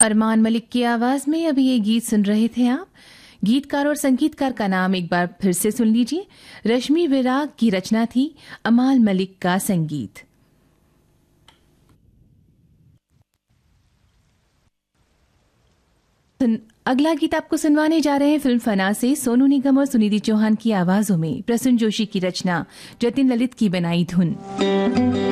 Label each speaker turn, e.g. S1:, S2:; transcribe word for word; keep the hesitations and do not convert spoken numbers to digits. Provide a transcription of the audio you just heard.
S1: अरमान मलिक की आवाज में अभी ये गीत सुन रहे थे आप। गीतकार और संगीतकार का नाम एक बार फिर से सुन लीजिए। रश्मि विराग की रचना थी, अमाल मलिक का संगीत। अगला गीत आपको सुनवाने जा रहे हैं फिल्म फना से। सोनू निगम और सुनिधि चौहान की आवाजों में प्रसून जोशी की रचना, जतिन ललित की बनाई धुन।